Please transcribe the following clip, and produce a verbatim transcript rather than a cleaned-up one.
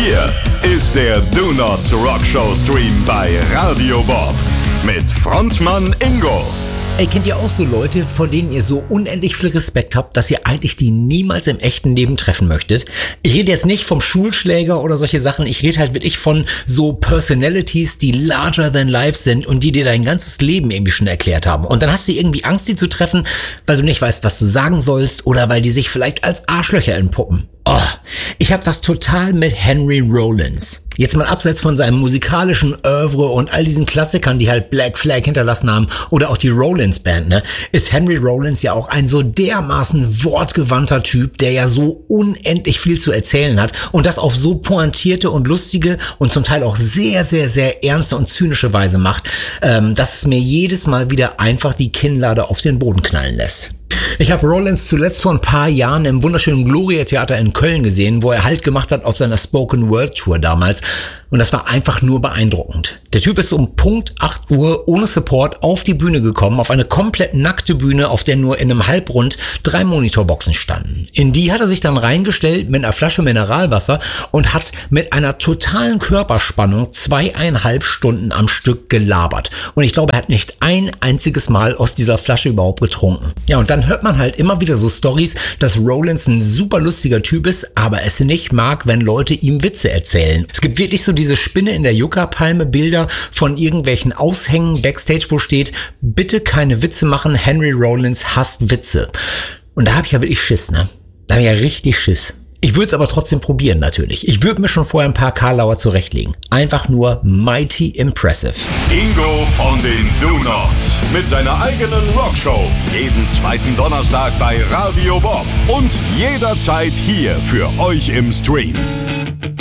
Hier ist der Do Nots Rock Show Stream bei Radio Bob mit Frontmann Ingo. Ey, kennt ihr auch so Leute, vor denen ihr so unendlich viel Respekt habt, dass ihr eigentlich die niemals im echten Leben treffen möchtet? Ich rede jetzt nicht vom Schulschläger oder solche Sachen, ich rede halt wirklich von so Personalities, die larger than life sind und die dir dein ganzes Leben irgendwie schon erklärt haben. Und dann hast du irgendwie Angst, die zu treffen, weil du nicht weißt, was du sagen sollst oder weil die sich vielleicht als Arschlöcher entpuppen. Oh, ich hab das total mit Henry Rollins. Jetzt mal abseits von seinem musikalischen Oeuvre und all diesen Klassikern, die halt Black Flag hinterlassen haben, oder auch die Rollins Band, ne, ist Henry Rollins ja auch ein so dermaßen wortgewandter Typ, der ja so unendlich viel zu erzählen hat und das auf so pointierte und lustige und zum Teil auch sehr, sehr, sehr ernste und zynische Weise macht, ähm, dass es mir jedes Mal wieder einfach die Kinnlade auf den Boden knallen lässt. Ich habe Rollins zuletzt vor ein paar Jahren im wunderschönen Gloria Theater in Köln gesehen, wo er Halt gemacht hat auf seiner Spoken Word Tour damals. Und das war einfach nur beeindruckend. Der Typ ist um Punkt acht Uhr ohne Support auf die Bühne gekommen, auf eine komplett nackte Bühne, auf der nur in einem Halbrund drei Monitorboxen standen. In die hat er sich dann reingestellt mit einer Flasche Mineralwasser und hat mit einer totalen Körperspannung zweieinhalb Stunden am Stück gelabert. Und ich glaube, er hat nicht ein einziges Mal aus dieser Flasche überhaupt getrunken. Ja, und dann hört man halt immer wieder so Stories, dass Rollins ein super lustiger Typ ist, aber es nicht mag, wenn Leute ihm Witze erzählen. Es gibt wirklich so diese Spinne in der Yucca-Palme Bilder von irgendwelchen Aushängen Backstage, wo steht, bitte keine Witze machen, Henry Rollins hasst Witze. Und da habe ich ja wirklich Schiss, ne? Da habe ich ja richtig Schiss. Ich würde es aber trotzdem probieren, natürlich. Ich würde mir schon vorher ein paar Karlauer zurechtlegen. Einfach nur mighty impressive. Ingo von den Do Nots mit seiner eigenen Rockshow. Jeden zweiten Donnerstag bei Radio Bob und jederzeit hier für euch im Stream.